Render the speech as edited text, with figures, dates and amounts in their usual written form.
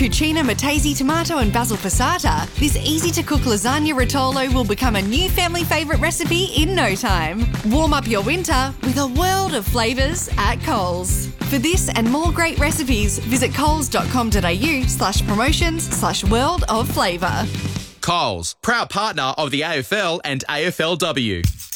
cucina, matese, tomato and basil passata, this easy-to-cook lasagna rotolo will become a new family favourite recipe in no time. Warm up your winter with a world of flavours at Coles. For this and more great recipes, visit coles.com.au/promotions/world of flavour. Coles, proud partner of the AFL and AFLW.